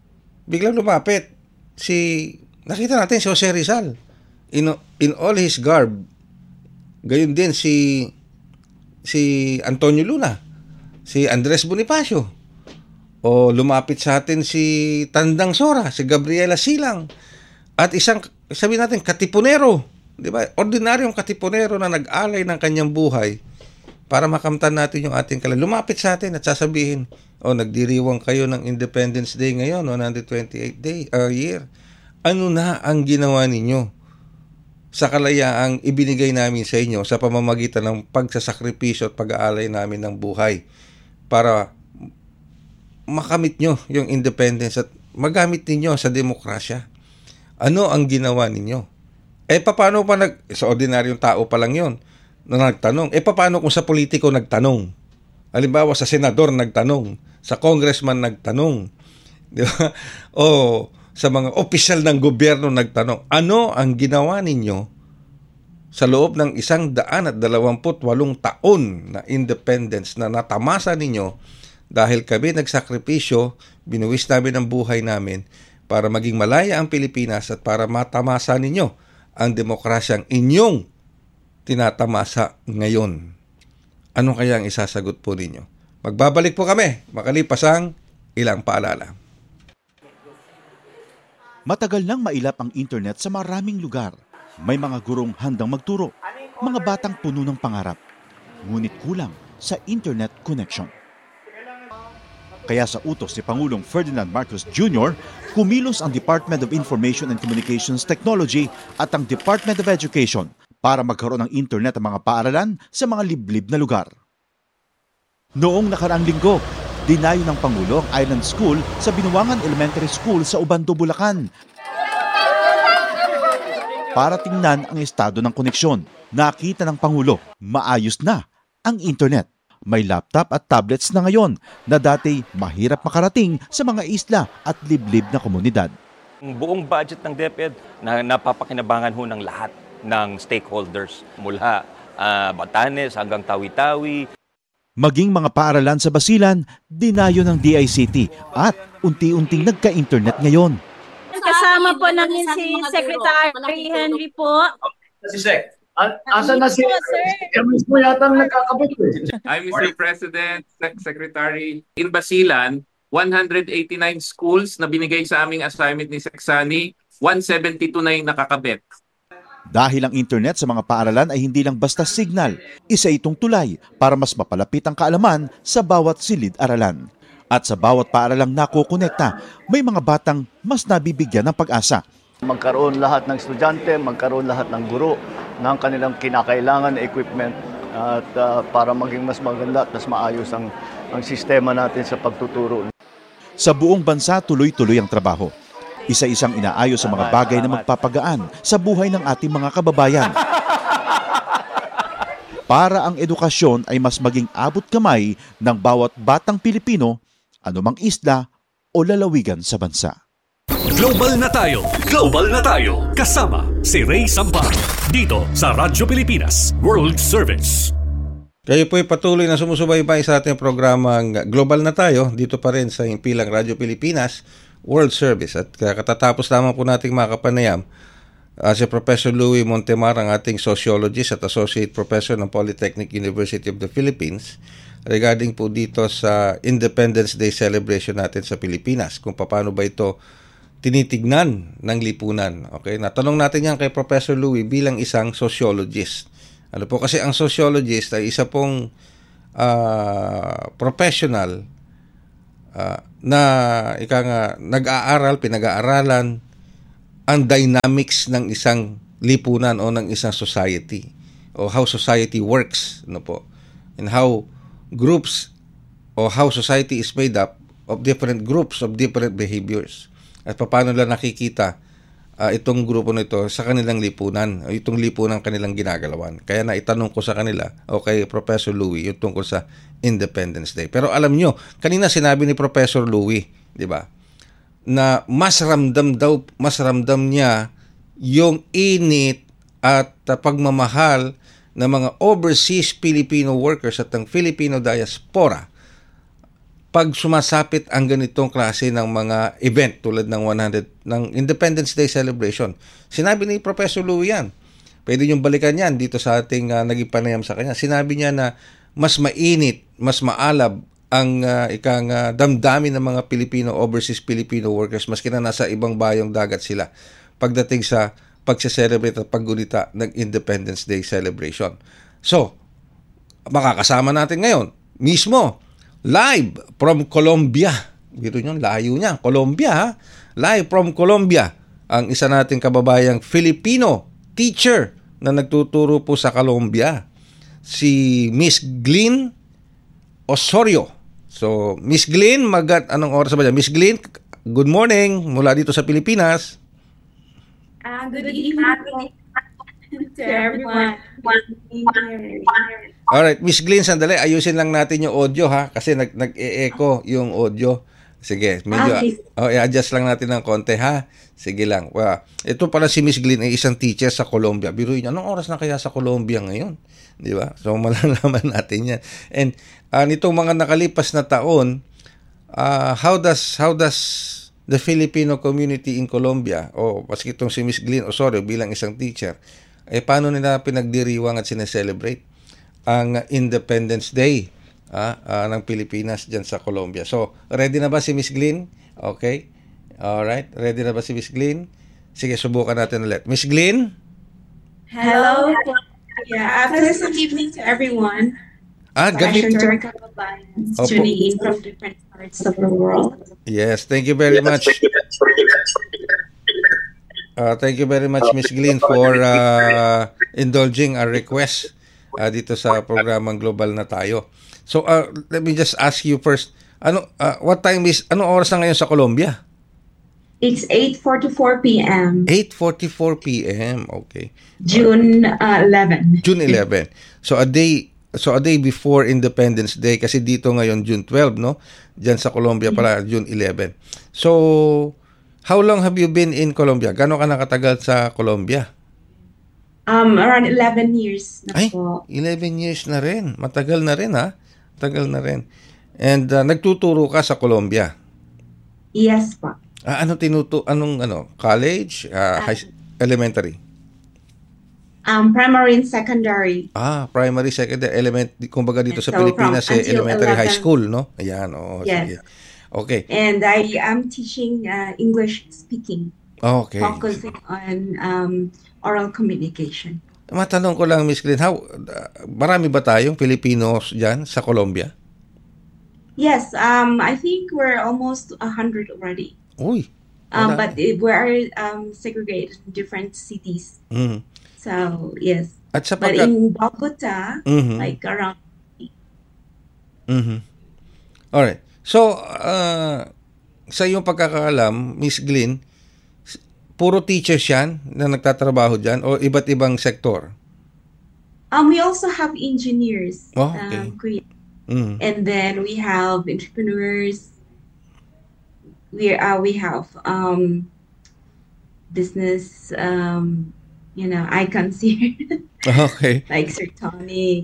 Nakita natin si Jose Rizal in all his garb. Gayon din si Antonio Luna, si Andres Bonifacio. O lumapit sa atin si Tandang Sora, si Gabriela Silang. At isang, sabihin natin, katipunero, di ba? Ordinaryong katipunero na nag-alay ng kanyang buhay para makamtan natin yung ating lumapit sa atin at sasabihin, nagdiriwang kayo ng Independence Day ngayon, 128th year. Ano na ang ginawa ninyo sa kalayaang ibinigay namin sa inyo sa pamamagitan ng pagsasakripisyo at pag-aalay namin ng buhay para makamit nyo yung independence at magamit ninyo sa demokrasya? Ano ang ginawa ninyo? Paano pa sa ordinaryong tao pa lang yun na nagtanong? Paano kung sa politiko nagtanong? Halimbawa, sa senador nagtanong, sa congressman nagtanong, di ba? O sa mga opisyal ng gobyerno nagtanong, ano ang ginawa ninyo sa loob ng 128 taon na independence na natamasa ninyo dahil kami nagsakripisyo, binuwis namin ang buhay namin para maging malaya ang Pilipinas at para matamasa ninyo ang demokrasyang inyong tinatamasa ngayon. Ano kaya ang isasagot po ninyo? Magbabalik po kami makalipas ang ilang paalala. Matagal nang mailap ang internet sa maraming lugar. May mga gurong handang magturo, mga batang puno ng pangarap. Ngunit kulang sa internet connection. Kaya sa utos ni Pangulong Ferdinand Marcos Jr., kumilos ang Department of Information and Communications Technology at ang Department of Education para magkaroon ng internet ang mga paaralan sa mga liblib na lugar. Noong nakaraang linggo, dinayo ng Pangulo ang Island School sa Binuangan Elementary School sa Ubando, Bulacan para tingnan ang estado ng koneksyon. Nakita ng Pangulo, maayos na ang internet. May laptop at tablets na ngayon na dati mahirap makarating sa mga isla at liblib na komunidad. Ang buong budget ng DepEd na napapakinabangan ho ng lahat ng stakeholders mula Batanes hanggang Tawi-Tawi. Maging mga paaralan sa Basilan, dinayo ng DICT at unti-unting nagka-internet ngayon. Kasama po namin si Secretary Henry po. Si Sec. Asa na si Emis mo yatang nagkakabit eh. I'm Mr. President, Secretary. In Basilan, 189 schools na binigay sa aming assignment ni Seksani, 172 na yung nakakabit. Dahil ang internet sa mga paaralan ay hindi lang basta signal, isa itong tulay para mas mapalapit ang kaalaman sa bawat silid-aralan. At sa bawat paaralang nakukonekta, may mga batang mas nabibigyan ng pag-asa. Magkaroon lahat ng estudyante, magkaroon lahat ng guro ng kanilang kinakailangan na equipment at para maging mas maganda at mas maayos ang sistema natin sa pagtuturo. Sa buong bansa, tuloy-tuloy ang trabaho. Isa-isang inaayos sa mga bagay na magpapagaan sa buhay ng ating mga kababayan. Para ang edukasyon ay mas maging abot kamay ng bawat batang Pilipino, anumang isla o lalawigan sa bansa. Global na tayo! Global na tayo! Kasama si Ray Sampar dito sa Radyo Pilipinas World Service. Kayo po'y patuloy na sumusubaybay sa ating programang Global na tayo dito pa rin sa himpilang Radyo Pilipinas World Service. At katatapos lamang po nating makapanayam si Professor Louie Montemar, ang ating sociologist at associate professor ng Polytechnic University of the Philippines, regarding po dito sa Independence Day celebration natin sa Pilipinas, kung paano ba ito tinitignan ng lipunan. Okay? Natanong natin yan kay Professor Louie bilang isang sociologist. Ano po, kasi ang sociologist ay isa pong professional na nag-aaral, pinag-aaralan ang dynamics ng isang lipunan o ng isang society, o how society works, ano po, and how groups o how society is made up of different groups of different behaviors, at paano nila nakikita itong grupo nito sa kanilang lipunan, o itong lipunan kanilang ginagalawan. Kaya naitanong ko sa kanila, o kay Professor Louie, yung tungkol sa Independence Day. Pero alam nyo, kanina sinabi ni Professor Louie, di ba, na mas ramdam niya yung init at pagmamahal ng mga overseas Filipino workers at ng Filipino diaspora pag sumasapit ang ganitong klase ng mga event tulad ng 100 ng Independence Day celebration. Sinabi ni Professor Louie yan. Pwede niyong balikan yan dito sa ating naging panayam sa kanya. Sinabi niya na mas mainit, mas maalab ang damdamin ng mga Pilipino, overseas Filipino workers, maski na nasa ibang bayong dagat sila pagdating sa pagse-celebrate at paggunita ng Independence Day celebration. So, makakasama natin ngayon mismo live from Colombia. Biro nyo, layo niya. Colombia, ha? Live from Colombia. Ang isa nating kababayang Filipino teacher na nagtuturo po sa Colombia. Si Miss Glyn Osorio. So, Miss Glyn, anong oras ba dyan? Miss Glyn, good morning mula dito sa Pilipinas. Good evening to everyone. Alright, Miss Glyn, sandali, ayusin lang natin yung audio, ha, kasi nag-e-echo yung audio. Sige, medyo i-adjust lang natin ng konti, ha. Sige lang. Ito pala si Miss Glyn ay isang teacher sa Colombia. Biruin niyo, anong oras na kaya sa Colombia ngayon? Di ba? So malalaman natin yan. And nitong mga nakalipas na taon, how does the Filipino community in Colombia, maski itong si Miss Glyn Osorio bilang isang teacher, paano nila pinagdiriwang at sineselebrate ang Independence Day ng Pilipinas dyan sa Colombia? So, ready na ba si Miss Glyn? Okay. Alright. Ready na ba si Miss Glyn? Sige, subukan natin ulit. Miss Glyn? Hello. Yeah, pleasant evening to everyone. Tuning in from different parts of the world. Yes, thank you very much. Thank you very much, Miss Glyn, for indulging our request dito sa programang Global na Tayo. So, let me just ask you first, what time is, anong oras na ngayon sa Colombia? It's 8:44 p.m. 8:44 p.m. Okay. June 11. June 11. So a day before Independence Day, kasi dito ngayon June 12, no? Diyan sa Colombia pala June 11. So how long have you been in Colombia? Gaano ka nakatagal sa Colombia? Around 11 years na po. 11 years na rin. Matagal na rin, ha? Matagal na rin. And nagtuturo ka sa Colombia? Yes po. College? Elementary? Primary and secondary. Primary, secondary, elementary. Kumbaga dito sa Pilipinas, elementary, 11. High school, no? Ayan, oo. Yes. Sige. Okay. And I am teaching English speaking. Okay. Focusing on oral communication. Matanong ko lang, Miss Glyn, marami ba tayong Filipinos dyan sa Colombia? Yes, I think we're almost 100 already. Uy. But we're segregated in different cities. Mm-hmm. So, yes. At sa but in Bogota, like around... Alright. So, sa iyong pagkakaalam, Miss Glyn, puro teachers yan na nagtatrabaho dyan o iba't ibang sektor? We also have engineers. Okay. And then we have entrepreneurs. We have business icons here. Okay. Like Sir Tony.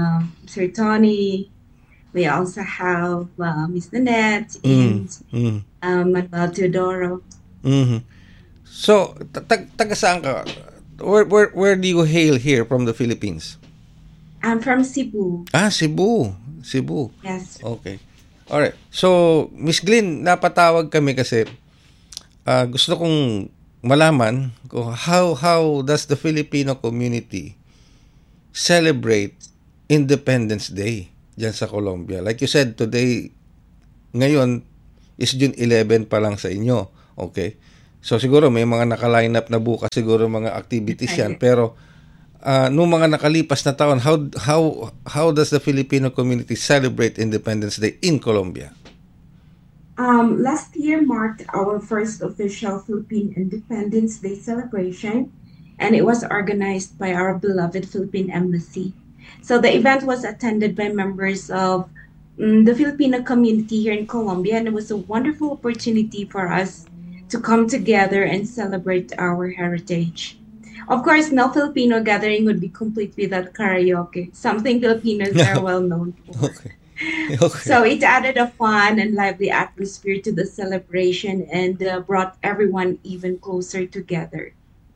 We also have Miss Nanette and Manuel Teodoro. So, taga saan ka? Where do you hail here from the Philippines? I'm from Cebu. Cebu. Yes. Okay. Alright. So, Miss Glyn, napatawag kami kasi gusto kong malaman kung how does the Filipino community celebrate Independence Day dyan sa Colombia. Like you said, today, ngayon is June 11 pa lang sa inyo. Okay? So siguro may mga naka-line up na bukas siguro mga activities yan. Pero nung mga nakalipas na taon, how does the Filipino community celebrate Independence Day in Colombia? Last year marked our first official Philippine Independence Day celebration, and it was organized by our beloved Philippine Embassy. So the event was attended by members of the Filipino community here in Colombia, and it was a wonderful opportunity for us to come together and celebrate our heritage. Of course, no Filipino gathering would be complete without karaoke, something Filipinos are well known for. Okay. So it added a fun and lively atmosphere to the celebration and brought everyone even closer together.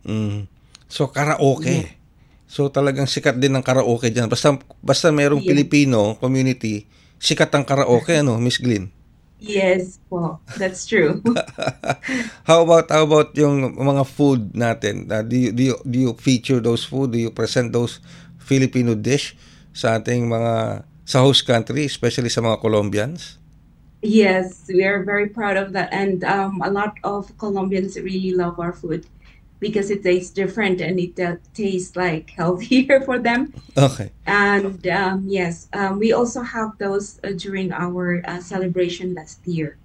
So karaoke. So talagang sikat din ng karaoke dyan. Basta merong Filipino community, sikat ang karaoke, ano, Miss Glynn? Yes po, that's true. How about yung mga food natin? Do you feature those food? Do you present those Filipino dish sa ating mga sa host country, especially sa mga Colombians? Yes, we are very proud of that, and a lot of Colombians really love our food because it tastes different and it tastes like healthier for them. Okay. And yes, we also have those during our celebration last year.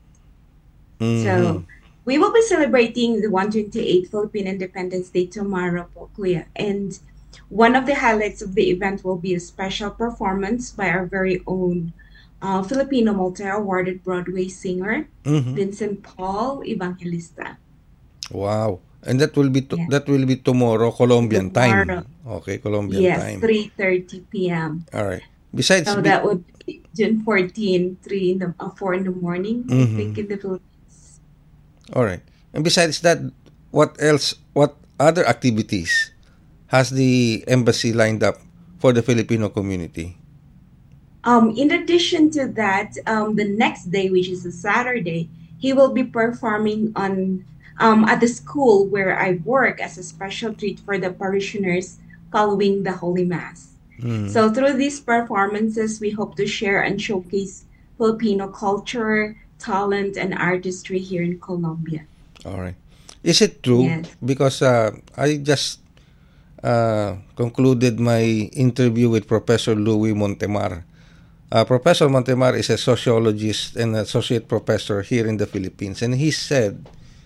So we will be celebrating the 128th Philippine Independence Day tomorrow po, Kuya. And one of the highlights of the event will be a special performance by our very own Filipino multi-awarded Broadway singer, Vincent Paul Evangelista. Wow. And that will be tomorrow Colombian time. Okay, Colombian time. Yes, 3:30 p.m. All right. Besides that would be June 14, 4 in the morning, I think, in the Philippines. All right. And besides that, what other activities has the embassy lined up for the Filipino community? In addition to that, the next day, which is a Saturday, he will be performing at the school where I work as a special treat for the parishioners following the Holy Mass. So through these performances, we hope to share and showcase Filipino culture, talent, and artistry here in Colombia. All right. Is it true? Yes. Because I just concluded my interview with Professor Louis Montemar. Professor Montemar is a sociologist and associate professor here in the Philippines, and he said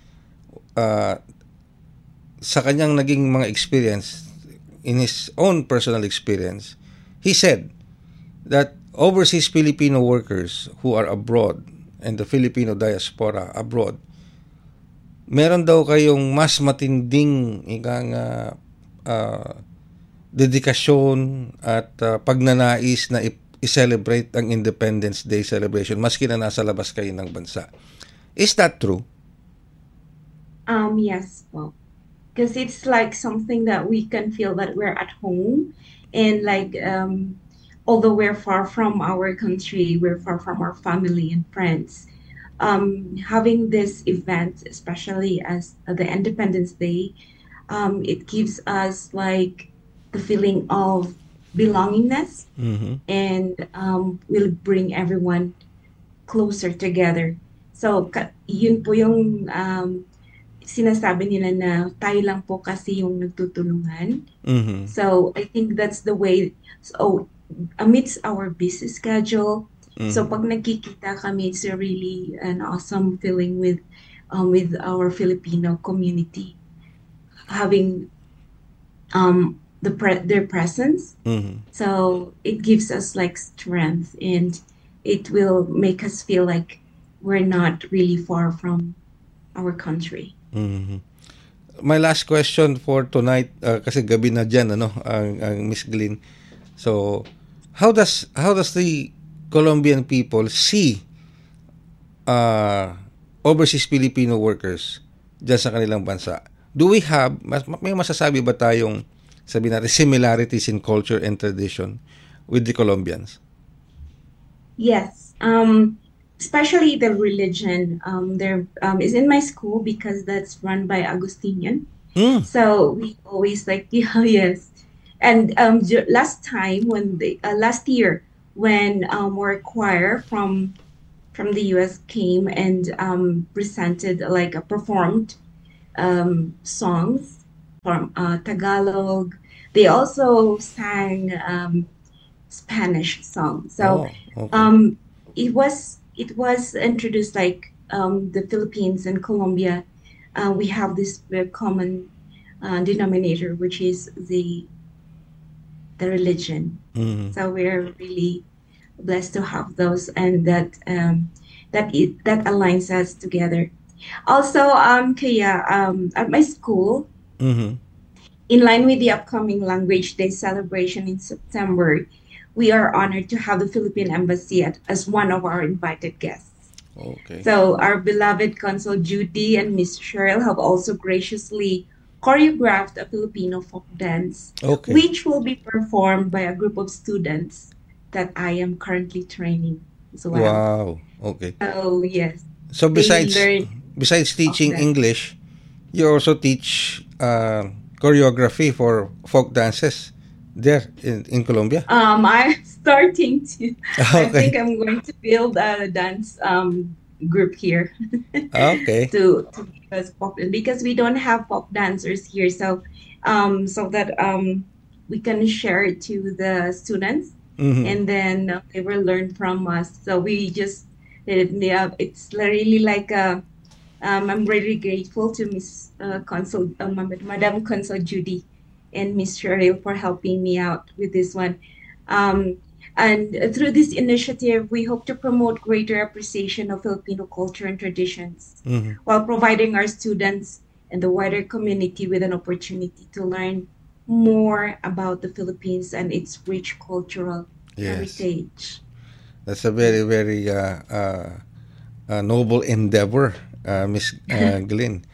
sa kanyang naging mga experience, in his own personal experience, he said that overseas Filipino workers who are abroad and the Filipino diaspora abroad, meron daw kayong mas matinding dedikasyon at pagnanais na i-celebrate ang Independence Day celebration maski na nasa labas kayo ng bansa. Is that true? Yes, well, because it's like something that we can feel that we're at home, and like although we're far from our country, we're far from our family and friends, having this event, especially as the Independence Day, it gives us like the feeling of belongingness, and will bring everyone closer together. So yun po yung sinasabi nila na tayo lang po kasi yung nagtutulungan. So I think that's the way. So amidst our busy schedule, so pag nagkikita kami, it's a really an awesome feeling with our Filipino community, having their presence. So it gives us like strength, and it will make us feel like we're not really far from our country. My last question for tonight, kasi gabi na dyan, ang Miss Glynn. So, how does the Colombian people see overseas Filipino workers dyan sa kanilang bansa? Do we have, may masasabi ba tayong, sabi natin, similarities in culture and tradition with the Colombians? Yes. especially the religion. There is in my school because that's run by Augustinian. So we always like, yes. And last year when our choir from the US came and presented like performed songs from Tagalog. They also sang Spanish songs. So it was introduced like the Philippines and Colombia. We have this very common denominator, which is the religion. So we're really blessed to have those, and that aligns us together. Also, Kaya, at my school, in line with the upcoming Language Day celebration in September, we are honored to have the Philippine Embassy as one of our invited guests. Okay. So our beloved Consul Judy and Miss Cheryl have also graciously choreographed a Filipino folk dance, which will be performed by a group of students that I am currently training as well. Wow. Okay. Oh, yes. So besides teaching English, you also teach choreography for folk dances there in Colombia? I'm starting to. I think I'm going to build a dance group here. Okay. to because we don't have folk dancers here, so that we can share it to the students, and then they will learn from us. So we just it's really like I'm really grateful to Miss Madam Consul Judy and Miss Cheryl for helping me out with this one. And through this initiative, we hope to promote greater appreciation of Filipino culture and traditions, while providing our students and the wider community with an opportunity to learn more about the Philippines and its rich cultural heritage. That's a very, very noble endeavor, Miss Glenn.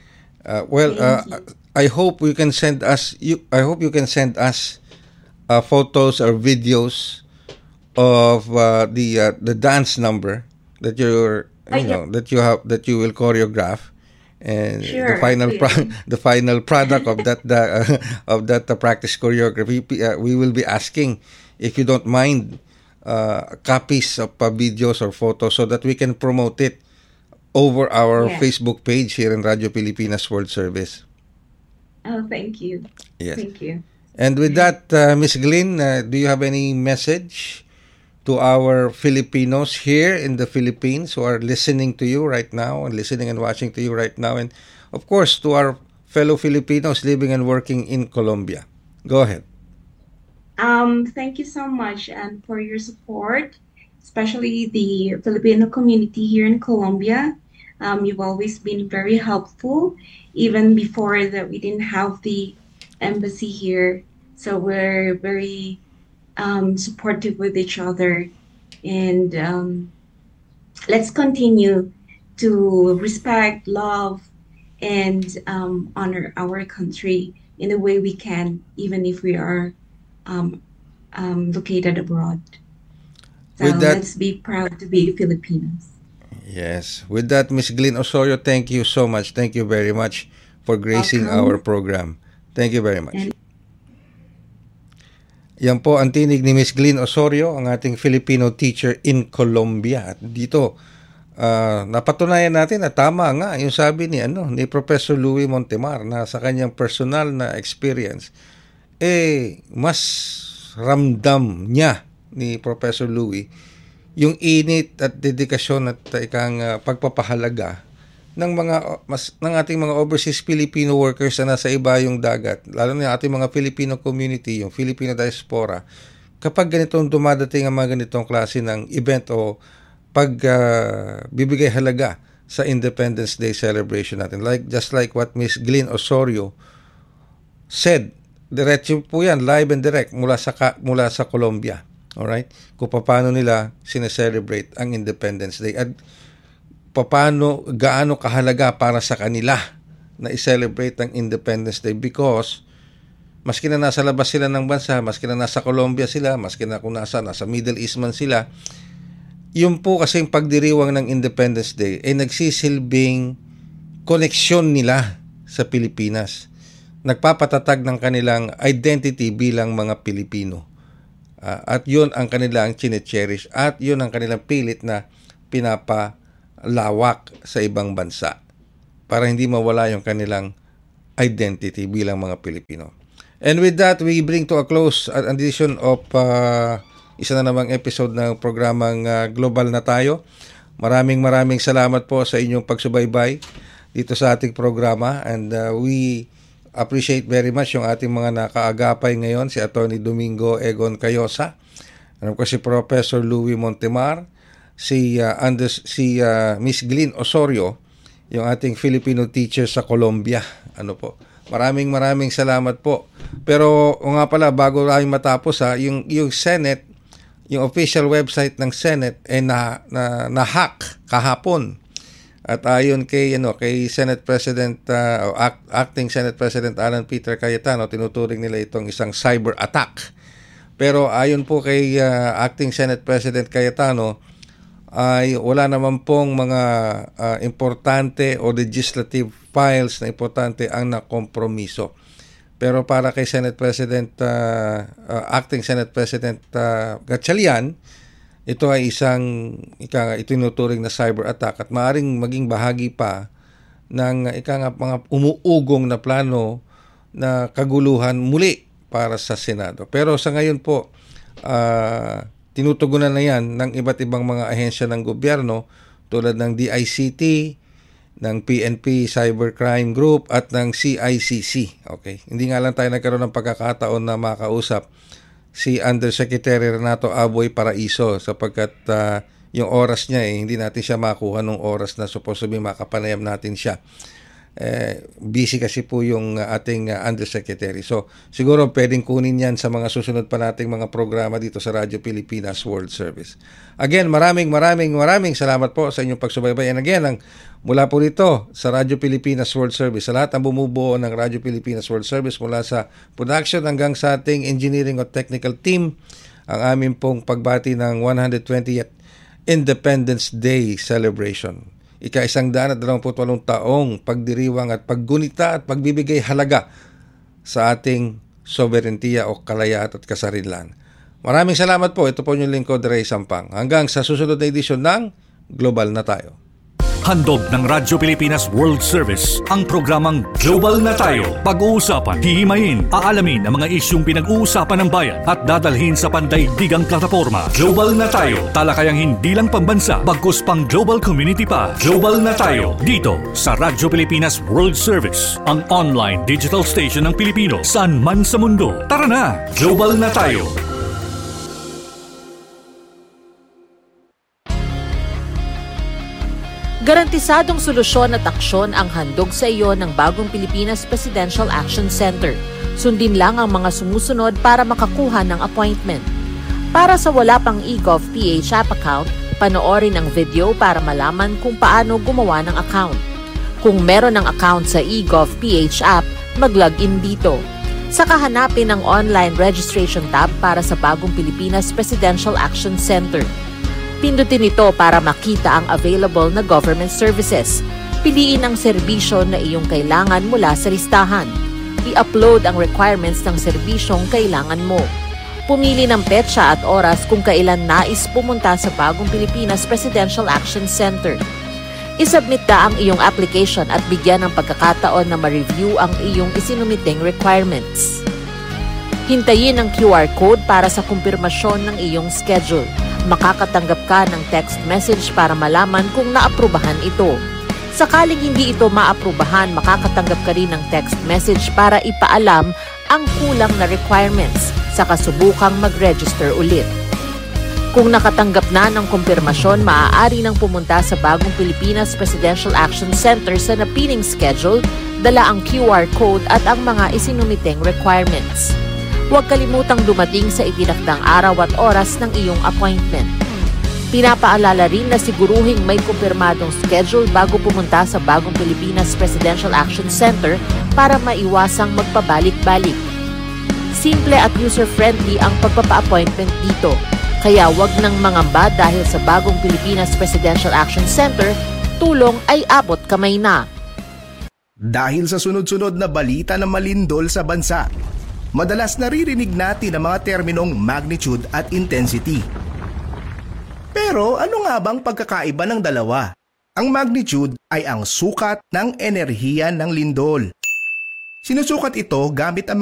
I hope you can send us. I hope you can send us photos or videos of the dance number that that you will choreograph, and the final product of that practice choreography. We will be asking if you don't mind copies of videos or photos so that we can promote it over our Facebook page here in Radio Pilipinas World Service. Oh, thank you. Yes. Thank you. And with that, Miss Glenn, do you have any message to our Filipinos here in the Philippines who are listening to you right now and listening and watching to you right now, and of course to our fellow Filipinos living and working in Colombia? Go ahead. Thank you so much and for your support, especially the Filipino community here in Colombia. You've always been very helpful, even before that we didn't have the embassy here. So we're very supportive with each other, and let's continue to respect, love, and honor our country in the way we can, even if we are located abroad. So let's be proud to be Filipinos. Yes. With that, Miss Glenn Osorio, thank you so much. Thank you very much for gracing our program. Thank you very much. Yan po ang tinig ni Miss Glenn Osorio, ang ating Filipino teacher in Colombia. At dito, napatunayan natin na tama nga yung sabi ni Professor Louis Montemar na sa kanyang personal na experience, mas ramdam niya ni Professor Louis yung init at dedikasyon at pagpapahalaga ng ating mga overseas Filipino workers na nasa ibayong dagat, lalo na ating mga Filipino community, yung Filipino diaspora. Kapag ganitong dumadating ang mga ganitong klase ng event o bibigay halaga sa Independence Day celebration natin, just like what Miss Glenn Osorio said, diretso po yan, live and direct mula sa Colombia. Alright? Kung paano nila sineselebrate ang Independence Day at gaano kahalaga para sa kanila na i-celebrate ang Independence Day, because maski na nasa labas sila ng bansa, maski na nasa Colombia sila, maski na kung nasa Middle East man sila, yun po kasing pagdiriwang ng Independence Day ay nagsisilbing koneksyon nila sa Pilipinas. Nagpapatatag ng kanilang identity bilang mga Pilipino. At yun ang kanilang chine-cherish at yun ang kanilang pilit na pinapalawak sa ibang bansa para hindi mawala yung kanilang identity bilang mga Pilipino. And with that, we bring to a close an edition of isa na namang episode ng programang Global na Tayo. Maraming salamat po sa inyong pagsubaybay dito sa ating programa, and we appreciate very much yung ating mga nakaagapay ngayon, si Atty. Domingo Egon Cayosa, alam ko si Professor Louis Montemar, si Miss Glynn Osorio, yung ating Filipino teacher sa Colombia. Maraming salamat po. Pero nga pala, bago tayo matapos yung Senate, yung official website ng Senate ay na-hack kahapon. At ayon kay Senate President Acting Senate President Alan Peter Cayetano, tinuturing nila itong isang cyber attack. Pero ayon po kay Acting Senate President Cayetano, ay wala naman pong mga importante o legislative files na importante ang nakompromiso. Pero para kay Senate President Acting Senate President Gatchalian, ito ay isang itinuturing na cyber attack at maaaring maging bahagi pa ng mga umuugong na plano na kaguluhan muli para sa Senado. Pero sa ngayon po, tinutugunan na yan ng iba't ibang mga ahensya ng gobyerno tulad ng DICT, ng PNP Cybercrime Group at ng CICC. Okay. Hindi nga lang tayo nagkaroon ng pagkakataon na makausap si Undersecretary Renato Aboy Paraiso sapagkat yung oras niya hindi natin siya makuha nung oras na supposed to be makapanayam natin siya. Busy kasi po yung ating Undersecretary. So siguro pwedeng kunin yan sa mga susunod pa nating mga programa dito sa Radyo Pilipinas World Service. Again, maraming salamat po sa inyong pagsubaybay. And again, mula po dito sa Radyo Pilipinas World Service, sa lahat ng bumubuo ng Radyo Pilipinas World Service, mula sa production hanggang sa ating engineering o technical team, ang aming pong pagbati ng 120th Independence Day celebration. Ika-128 taong pagdiriwang at paggunita at pagbibigay halaga sa ating soberentiya o kalayaan at kasarilan. Maraming salamat po. Ito po yung lingkod, Ray Sampang. Hanggang sa susunod na edisyon ng Global na Tayo. Handog ng Radyo Pilipinas World Service ang programang Global na Tayo. Pag-uusapan, hihimayin, aalamin ang mga isyung pinag-uusapan ng bayan at dadalhin sa pandaigdigang plataforma. Global na Tayo, talakayang hindi lang pambansa, bagkus pang global community pa. Global na Tayo, dito sa Radyo Pilipinas World Service, ang online digital station ng Pilipino saan man sa mundo. Tara na, Global na Tayo. Garantisadong solusyon at aksyon ang handog sa iyo ng bagong Pilipinas Presidential Action Center. Sundin lang ang mga sumusunod para makakuha ng appointment. Para sa wala pang eGov.ph app account, panoorin ang video para malaman kung paano gumawa ng account. Kung meron ng account sa eGov.ph app, mag-login dito. Saka hanapin ang online registration tab para sa bagong Pilipinas Presidential Action Center. Pindutin ito para makita ang available na government services. Piliin ang serbisyo na iyong kailangan mula sa listahan. I-upload ang requirements ng serbisyong kailangan mo. Pumili ng petsa at oras kung kailan nais pumunta sa bagong Pilipinas Presidential Action Center. I-submit na ang iyong application at bigyan ng pagkakataon na ma-review ang iyong isinumiting requirements. Hintayin ang QR code para sa kumpirmasyon ng iyong schedule. Makakatanggap ka ng text message para malaman kung naaprubahan ito. Sakaling hindi ito maaprubahan, makakatanggap ka rin ng text message para ipaalam ang kulang na requirements sa kasubukang mag-register ulit. Kung nakatanggap na ng kumpirmasyon, maaari nang pumunta sa bagong Pilipinas Presidential Action Center sa napiling schedule, dala ang QR code at ang mga isinumiting requirements. Huwag kalimutang dumating sa itinakdang araw at oras ng iyong appointment. Pinapaalala rin na siguruhing may kumpirmadong schedule bago pumunta sa bagong Pilipinas Presidential Action Center para maiwasang magpabalik-balik. Simple at user-friendly ang pagpapa-appointment dito. Kaya wag nang mangamba dahil sa bagong Pilipinas Presidential Action Center, tulong ay abot kamay na. Dahil sa sunod-sunod na balita na malindol sa bansa, madalas naririnig natin ang mga terminong magnitude at intensity. Pero ano nga bang pagkakaiba ng dalawa? Ang magnitude ay ang sukat ng enerhiya ng lindol. Sinusukat ito gamit ang